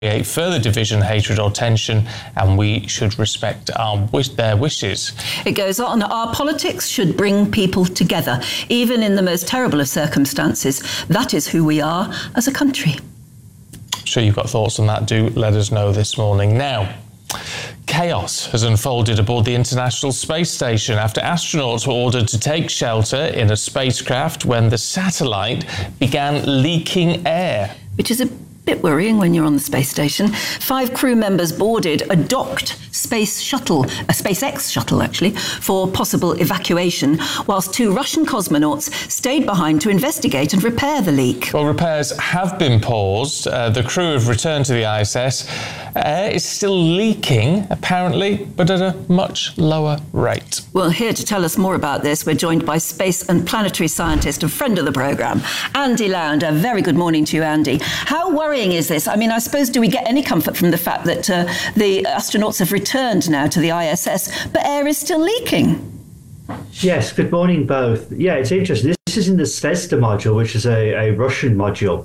create further division, hatred or tension, and we should respect their wishes. It goes on, our politics should bring people together, even in the most terrible of circumstances. That is who we are as a country. I'm sure you've got thoughts on that. Do let us know this morning. Now, chaos has unfolded aboard the International Space Station after astronauts were ordered to take shelter in a spacecraft when the satellite began leaking air. Which is a bit worrying when you're on the space station. 5 crew members boarded a docked space shuttle, a SpaceX shuttle actually, for possible evacuation, whilst 2 Russian cosmonauts stayed behind to investigate and repair the leak. Well, repairs have been paused. The crew have returned to the ISS. Air is still leaking, apparently, but at a much lower rate. Well, here to tell us more about this, we're joined by space and planetary scientist and friend of the programme, Andy Launder. Very good morning to you, Andy. How worrying is this? I mean, I suppose, do we get any comfort from the fact that the astronauts have returned now to the ISS, but air is still leaking? Yes, good morning both. Yeah, it's interesting. This is in the Zvezda module, which is a Russian module.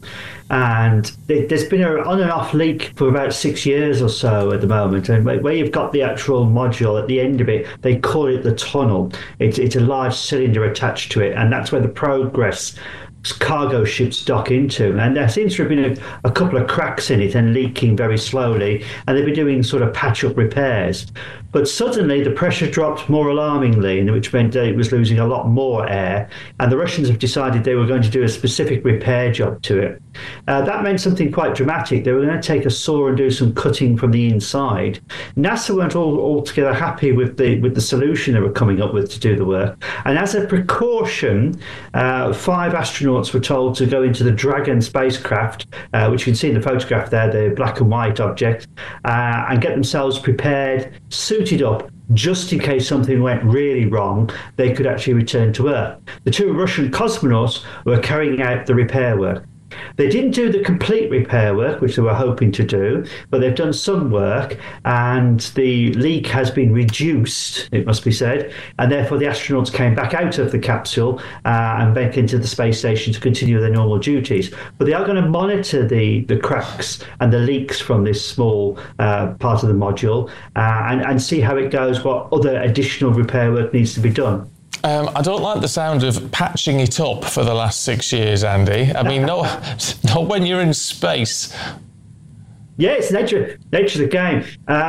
And there's been an on and off leak for about 6 years or so at the moment. And where you've got the actual module at the end of it, they call it the tunnel. It's a large cylinder attached to it. And that's where the Progress cargo ships dock into, and there seems to have been a couple of cracks in it and leaking very slowly, and they've been doing sort of patch-up repairs. But suddenly the pressure dropped more alarmingly, which meant it was losing a lot more air, and the Russians have decided they were going to do a specific repair job to it. That meant something quite dramatic. They were going to take a saw and do some cutting from the inside. NASA weren't altogether happy with the solution they were coming up with to do the work, and as a precaution, 5 astronauts were told to go into the Dragon spacecraft, which you can see in the photograph there, the black and white object, and get themselves prepared, suited up, just in case something went really wrong, they could actually return to Earth. The 2 Russian cosmonauts were carrying out the repair work. They didn't do the complete repair work, which they were hoping to do, but they've done some work, and the leak has been reduced, it must be said, and therefore the astronauts came back out of the capsule and back into the space station to continue their normal duties. But they are going to monitor the cracks and the leaks from this small part of the module and see how it goes, what other additional repair work needs to be done. I don't like the sound of patching it up for the last 6 years, Andy. I mean, not when you're in space. Yeah, it's nature of the game.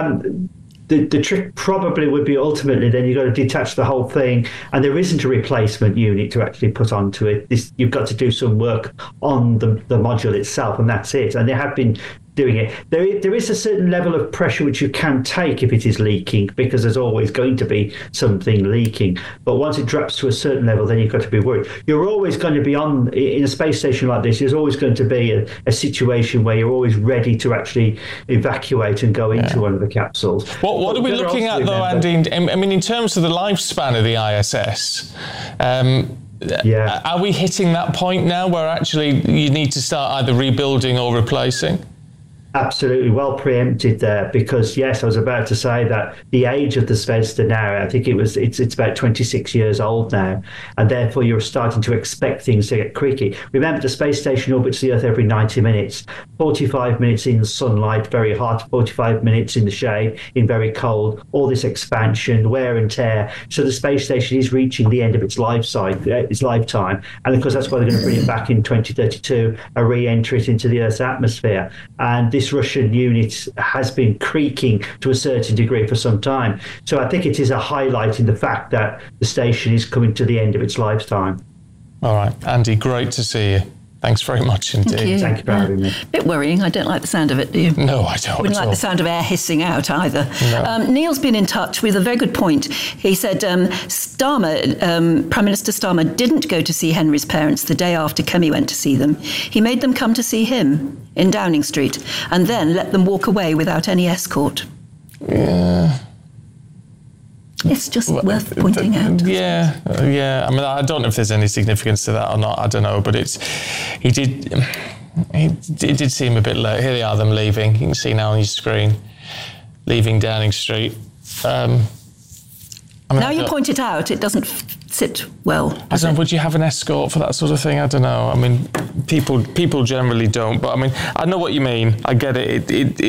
The trick probably would be ultimately then you've got to detach the whole thing, and there isn't a replacement unit to actually put onto it. You've got to do some work on the module itself, and that's it. And they have been doing it. There is a certain level of pressure which you can take if it is leaking, because there's always going to be something leaking. But once it drops to a certain level, then you've got to be worried. You're always going to be in a space station like this, there's always going to be a situation where you're always ready to actually evacuate and go into one of the capsules. What are we looking at though, Andy? I mean, in terms of the lifespan of the ISS, are we hitting that point now where actually you need to start either rebuilding or replacing? Absolutely, well preempted there, because yes, I was about to say that the age of the Zvezda now, I think it's about 26 years old now, and therefore you're starting to expect things to get creaky. Remember, the space station orbits the Earth every 90 minutes, 45 minutes in the sunlight, very hot, 45 minutes in the shade, in very cold, all this expansion, wear and tear. So the space station is reaching the end of its lifetime, and of course that's why they're going to bring it back in 2032 and re-enter it into the Earth's atmosphere. And this Russian unit has been creaking to a certain degree for some time. So I think it is a highlight in the fact that the station is coming to the end of its lifetime. All right, Andy, great to see you. Thanks very much indeed. Thank you for having me. Bit worrying. I don't like the sound of it, do you? No, I don't. Wouldn't like the sound of air hissing out either. No. Neil's been in touch with a very good point. He said Prime Minister Starmer didn't go to see Henry's parents the day after Kemi went to see them. He made them come to see him in Downing Street and then let them walk away without any escort. Yeah. It's just worth pointing out. Yeah. I mean, I don't know if there's any significance to that or not. I don't know, but it did seem a bit late. Here they are, them leaving. You can see now on your screen, leaving Downing Street. Now you point it out, it doesn't sit well. I don't know, would you have an escort for that sort of thing? I don't know. I mean, people generally don't, but I mean, I know what you mean. I get it.